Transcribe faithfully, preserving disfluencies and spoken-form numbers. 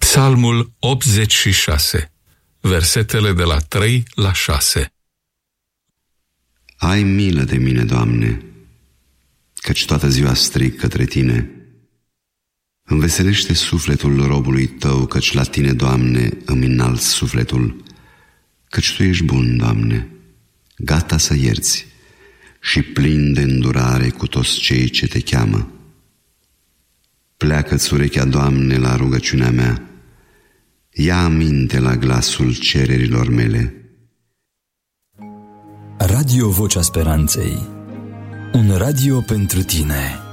Psalmul optzeci și șase, versetele de la trei la șase. Ai milă de mine, Doamne, căci toată ziua strig către Tine. Înveselește sufletul robului Tău, căci la Tine, Doamne, îmi înalt sufletul, căci Tu ești bun, Doamne, gata să ierți și plin de îndurare cu toți cei ce Te cheamă. Pleacă-ți urechea, Doamne, la rugăciunea mea, ia aminte la glasul cererilor mele. Radio Vocea Speranței, un radio pentru tine.